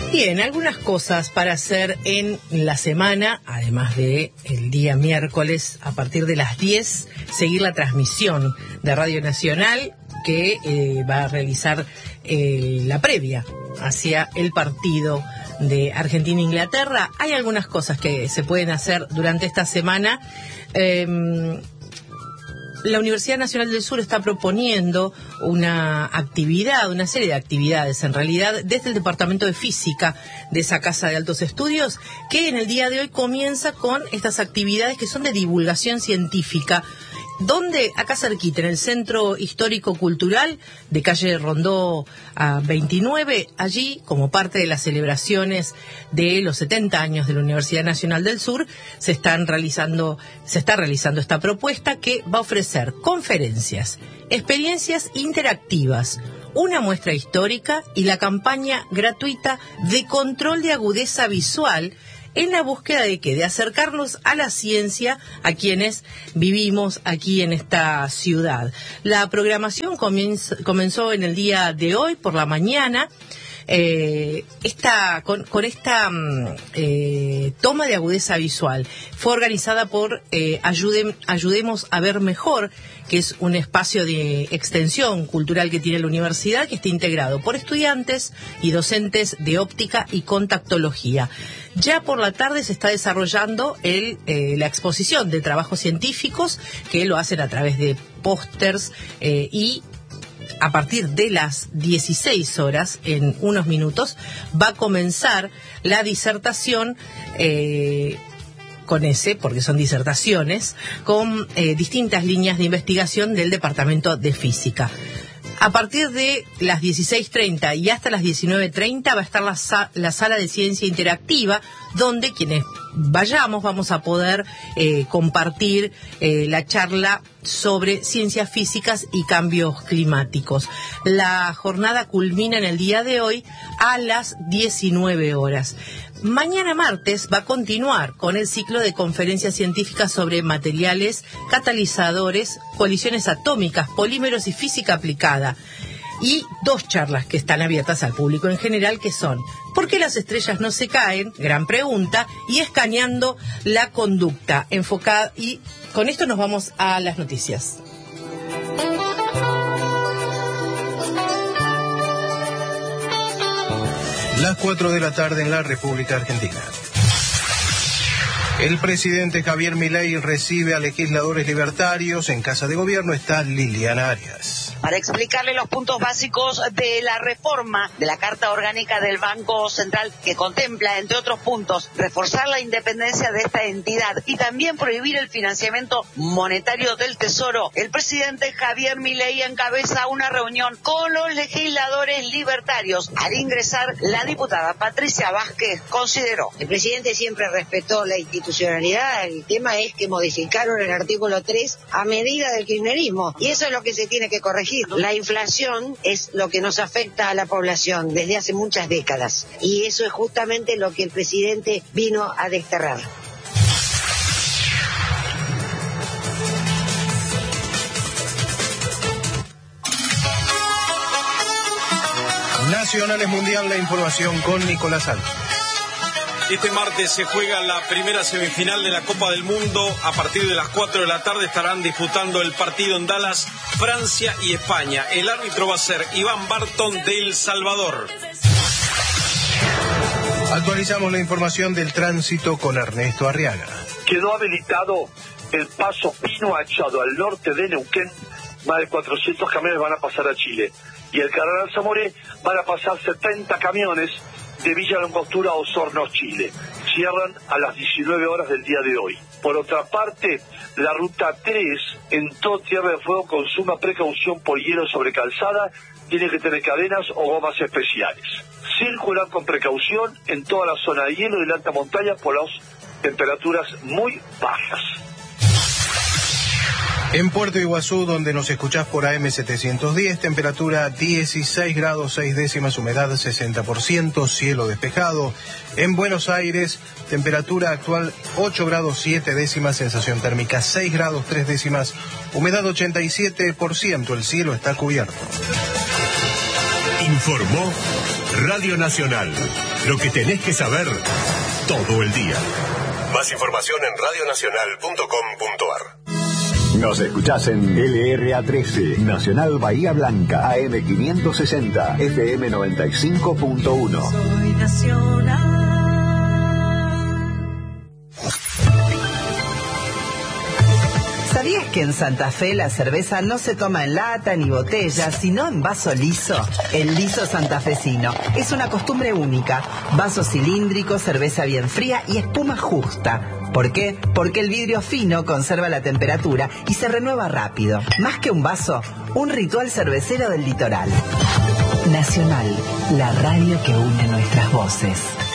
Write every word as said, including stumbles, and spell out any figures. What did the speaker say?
Bien, algunas cosas para hacer en la semana, además de el día miércoles a partir de las diez, seguir la transmisión de Radio Nacional que eh, va a realizar eh, la previa hacia el partido de Argentina-Inglaterra. Hay algunas cosas que se pueden hacer durante esta semana. Eh, La Universidad Nacional del Sur está proponiendo una actividad, una serie de actividades, en realidad, desde el Departamento de Física de esa Casa de Altos Estudios, que en el día de hoy comienza con estas actividades que son de divulgación científica, donde acá cerquita, en el Centro Histórico Cultural de calle Rondó a veintinueve, allí, como parte de las celebraciones de los setenta años de la Universidad Nacional del Sur, se están realizando, se está realizando esta propuesta que va a ofrecer conferencias, experiencias interactivas, una muestra histórica y la campaña gratuita de control de agudeza visual, en la búsqueda de que de acercarnos a la ciencia a quienes vivimos aquí en esta ciudad. La programación comienza, comenzó en el día de hoy por la mañana. Eh, esta, con, con esta eh, toma de agudeza visual fue organizada por eh, Ayude, Ayudemos a Ver Mejor, que es un espacio de extensión cultural que tiene la universidad, que está integrado por estudiantes y docentes de óptica y contactología. Ya por la tarde se está desarrollando el, eh, la exposición de trabajos científicos que lo hacen a través de pósters eh, y a partir de las dieciséis horas, en unos minutos, va a comenzar la disertación eh, con ese, porque son disertaciones, con eh, distintas líneas de investigación del Departamento de Física. A partir de las dieciséis treinta y hasta las diecinueve treinta va a estar la, sa- la sala de ciencia interactiva, donde quienes vayamos vamos a poder eh, compartir eh, la charla sobre ciencias físicas y cambios climáticos. La jornada culmina en el día de hoy a las diecinueve horas. Mañana martes va a continuar con el ciclo de conferencias científicas sobre materiales, catalizadores, colisiones atómicas, polímeros y física aplicada. Y dos charlas que están abiertas al público en general, que son ¿por qué las estrellas no se caen? Gran pregunta. Y Escaneando la conducta, enfocada. Y con esto nos vamos a las noticias. Las cuatro de la tarde en la República Argentina. El presidente Javier Milei recibe a legisladores libertarios. En Casa de Gobierno está Liliana Arias. Para explicarle los puntos básicos de la reforma de la Carta Orgánica del Banco Central, que contempla, entre otros puntos, reforzar la independencia de esta entidad y también prohibir el financiamiento monetario del Tesoro, el presidente Javier Milei encabeza una reunión con los legisladores libertarios. Al ingresar, la diputada Patricia Vázquez consideró: el presidente siempre respetó la institucionalidad, el tema es que modificaron el artículo tres a medida del kirchnerismo, y eso es lo que se tiene que corregir. La inflación es lo que nos afecta a la población desde hace muchas décadas, y eso es justamente lo que el presidente vino a desterrar. Nacionales Mundial, la información con Nicolás Santos. Este martes se juega la primera semifinal de la Copa del Mundo. A partir de las cuatro de la tarde estarán disputando el partido en Dallas, Francia y España. El árbitro va a ser Iván Barton de El Salvador. Actualizamos la información del tránsito con Ernesto Arriaga. Quedó habilitado el paso Pino Achado al norte de Neuquén. Más de cuatrocientos camiones van a pasar a Chile. Y el Cardenal Zamoré van a pasar setenta camiones de Villa Langostura a Osorno, Chile. Cierran a las diecinueve horas del día de hoy. Por otra parte, la ruta tres en todo Tierra del Fuego consuma precaución por hielo sobre calzada, tiene que tener cadenas o gomas especiales. Circular con precaución en toda la zona de hielo y de la alta montaña por las temperaturas muy bajas. En Puerto Iguazú, donde nos escuchás por A M setecientos diez, temperatura dieciséis grados seis décimas, humedad sesenta por ciento, cielo despejado. En Buenos Aires, temperatura actual ocho grados siete décimas, sensación térmica seis grados tres décimas, humedad ochenta y siete por ciento, el cielo está cubierto. Informó Radio Nacional. Lo que tenés que saber todo el día. Más información en radio nacional punto com punto ar. Nos escuchás en L R A trece, Nacional Bahía Blanca, A M quinientos sesenta, F M noventa y cinco punto uno. Soy Nacional. ¿Sabías que en Santa Fe la cerveza no se toma en lata ni botella, sino en vaso liso? El liso santafesino es una costumbre única. Vaso cilíndrico, cerveza bien fría y espuma justa. ¿Por qué? Porque el vidrio fino conserva la temperatura y se renueva rápido. Más que un vaso, un ritual cervecero del litoral. Nacional, la radio que une nuestras voces.